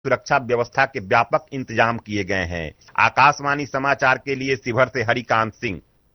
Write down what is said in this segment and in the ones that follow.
सुरक्षा व्यवस्था के व्यापक इंतजाम किए गए हैं। आकाशवाणी समाचार के लिए शिवहर से हरिकांत सिंह।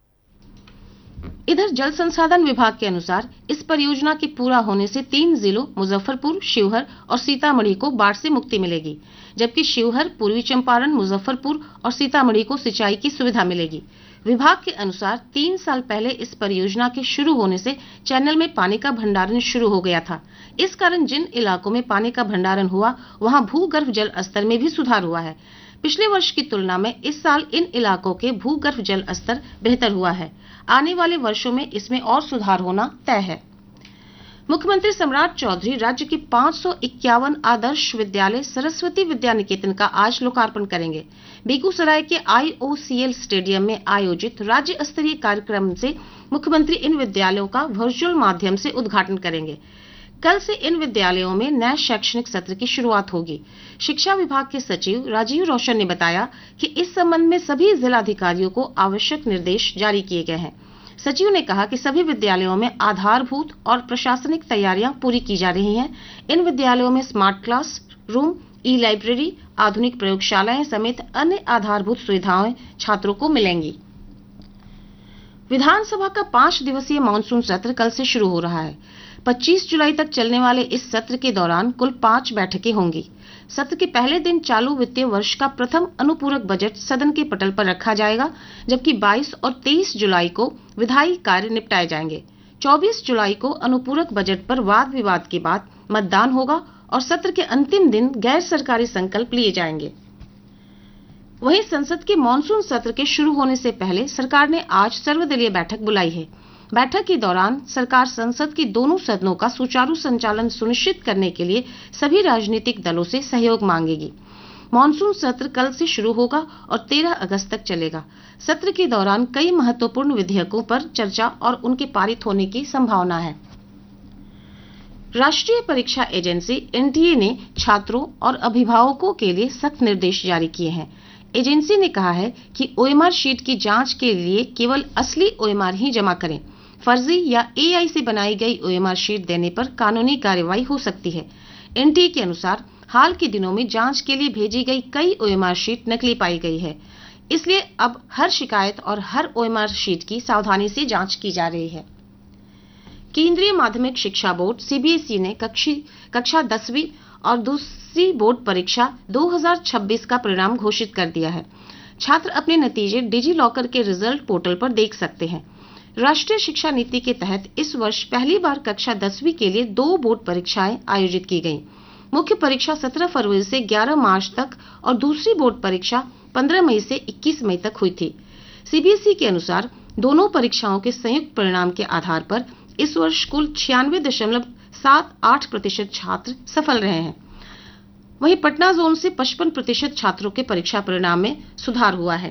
इधर जल संसाधन विभाग के अनुसार इस परियोजना के पूरा होने से 3 जिलों मुजफ्फरपुर, शिवहर और सीतामढ़ी को बाढ़ से मुक्ति मिलेगी, जबकि शिवहर, पूर्वी चंपारण, मुजफ्फरपुर और सीतामढ़ी को सिंचाई की सुविधा मिलेगी। विभाग के अनुसार 3 साल पहले इस परियोजना के शुरू होने से चैनल में पानी का भंडारण शुरू हो गया था। इस कारण जिन इलाकों में पानी का भंडारण हुआ, वहां भूगर्भ जल स्तर में भी सुधार हुआ है। पिछले वर्ष की तुलना में इस साल इन इलाकों के भूगर्भ जल स्तर बेहतर हुआ है। आने वाले वर्षों में इसमें और सुधार होना तय है। मुख्यमंत्री सम्राट चौधरी राज्य के 551 आदर्श विद्यालय सरस्वती विद्या निकेतन का आज लोकार्पण करेंगे। बेगूसराय के IOCL स्टेडियम में आयोजित राज्य स्तरीय कार्यक्रम से मुख्यमंत्री इन विद्यालयों का वर्चुअल माध्यम से उद्घाटन करेंगे। कल से इन विद्यालयों में नए शैक्षणिक सत्र की शुरुआत होगी। शिक्षा विभाग के सचिव राजीव रोशन ने बताया कि इस संबंध में सभी जिलाधिकारियों को आवश्यक निर्देश जारी किए गए हैं। सचिव ने कहा कि सभी विद्यालयों में आधारभूत और प्रशासनिक तैयारियां पूरी की जा रही हैं। इन विद्यालयों में स्मार्ट क्लास रूम, ई-लाइब्रेरी, आधुनिक प्रयोगशालाएं समेत अन्य आधारभूत सुविधाएं छात्रों को मिलेंगी। विधानसभा का 5 दिवसीय मानसून सत्र कल से शुरू हो रहा है। 25 जुलाई तक चलने वाले इस सत्र के दौरान कुल 5 बैठकें होंगी। सत्र के पहले दिन चालू वित्तीय वर्ष का प्रथम अनुपूरक बजट सदन के पटल पर रखा जाएगा, जबकि 22 और 23 जुलाई को विधायी कार्य निपटाए जाएंगे। 24 जुलाई को अनुपूरक बजट पर वाद विवाद के बाद मतदान होगा और सत्र के अंतिम दिन गैर सरकारी संकल्प लिए जाएंगे। वहीं संसद के मानसून सत्र के शुरू होने से पहले सरकार ने आज सर्वदलीय बैठक बुलाई है। बैठक के दौरान सरकार संसद के दोनों सदनों का सुचारू संचालन सुनिश्चित करने के लिए सभी राजनीतिक दलों से सहयोग मांगेगी। मानसून सत्र कल से शुरू होगा और 13 अगस्त तक चलेगा। सत्र के दौरान कई महत्वपूर्ण विधेयकों पर चर्चा और उनके पारित होने की संभावना है। राष्ट्रीय परीक्षा एजेंसी NTA ने छात्रों और अभिभावकों के लिए सख्त निर्देश जारी किए हैं। एजेंसी ने कहा है कि OMR शीट की जांच के लिए केवल असली OMR ही जमा करें। फर्जी या AI से बनाई गई OMR शीट देने पर कानूनी कार्रवाई हो सकती है। NTA के अनुसार हाल के दिनों में जांच के लिए भेजी गई कई OMR शीट नकली पाई गई है। इसलिए अब हर शिकायत और हर OMR शीट की सावधानी से जांच की जा रही है। केंद्रीय माध्यमिक शिक्षा बोर्ड CBSE ने कक्षा 10वीं और दूसरी बोर्ड परीक्षा 2026 का परिणाम घोषित कर दिया है। छात्र अपने नतीजे डिजी लॉकर के रिजल्ट पोर्टल पर देख सकते हैं। राष्ट्रीय शिक्षा नीति के तहत इस वर्ष पहली बार कक्षा 10वीं के लिए 2 बोर्ड परीक्षाएं आयोजित की गईं। मुख्य परीक्षा 17 फरवरी से 11 मार्च तक और दूसरी बोर्ड परीक्षा 15 मई से 21 मई तक हुई थी। CBSE के अनुसार दोनों परीक्षाओं के संयुक्त परिणाम के आधार पर इस वर्ष कुल 96.78% छात्र सफल रहे हैं। वहीं पटना जोन से 55% छात्रों के परीक्षा परिणाम में सुधार हुआ है।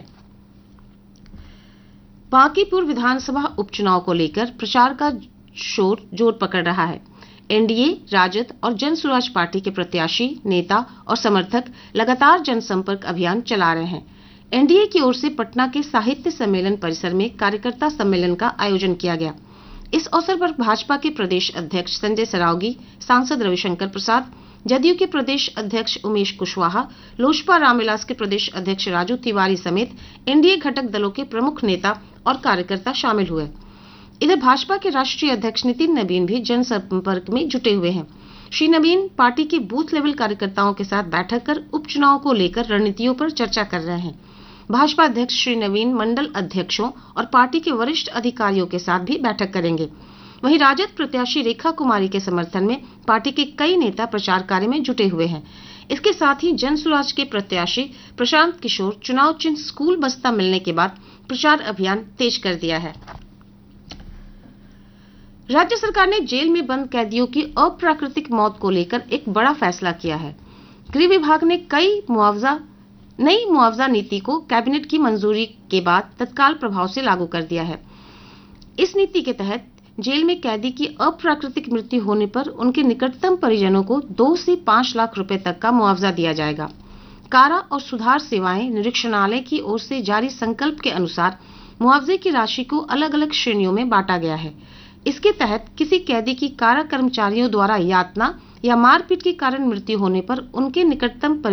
बांकीपुर विधानसभा उपचुनाव को लेकर प्रचार का शोर जोर पकड़ रहा है। NDA, राजद और जन स्वराज पार्टी के प्रत्याशी, नेता और समर्थक लगातार जनसंपर्क अभियान चला रहे हैं। NDA की ओर से पटना के साहित्य सम्मेलन परिसर में कार्यकर्ता सम्मेलन का आयोजन किया गया। इस अवसर पर भाजपा के प्रदेश अध्यक्ष संजय सरावगी, सांसद रविशंकर प्रसाद, जदयू के प्रदेश अध्यक्ष उमेश कुशवाहा, लोजपा रामविलास के प्रदेश अध्यक्ष राजू तिवारी समेत NDA घटक दलों के प्रमुख नेता और कार्यकर्ता शामिल हुए। इधर भाजपा के राष्ट्रीय अध्यक्ष नितिन नवीन भी जनसंपर्क में जुटे हुए हैं। श्री नवीन पार्टी के बूथ लेवल कार्यकर्ताओं के साथ बैठक कर उपचुनाव को लेकर रणनीतियों पर चर्चा कर रहे हैं। भाजपा अध्यक्ष श्री नवीन मंडल अध्यक्षों और पार्टी के वरिष्ठ अधिकारियों के साथ भी बैठक करेंगे। वहीं राजद प्रत्याशी रेखा कुमारी के समर्थन में पार्टी के कई नेता प्रचार कार्य में जुटे हुए हैं। इसके साथ ही जन स्वराज के प्रत्याशी प्रशांत किशोर चुनाव चिन्ह स्कूल बस्ता मिलने के बाद प्रचार अभियान तेज कर दिया है। राज्य सरकार ने जेल में बंद कैदियों की अप्राकृतिक मौत को लेकर एक बड़ा फैसला किया है। गृह विभाग ने नई मुआवजा नीति को कैबिनेट की मंजूरी के बाद तत्काल प्रभाव से लागू कर दिया है। इस नीति के तहत जेल में कैदी की अप्राकृतिक मृत्यु होने पर उनके निकटतम परिजनों को 2 से 5 लाख रुपए तक का मुआवजा दिया जाएगा। कारा और सुधार सेवाएं निरीक्षणालय की ओर से जारी संकल्प के अनुसार मुआवजे की राशि को अलग अलग श्रेणियों में बांटा गया है। इसके तहत किसी कैदी की कारा कर्मचारियों द्वारा यातना या मारपीट के कारण मृत्यु होने पर उनके निकटतम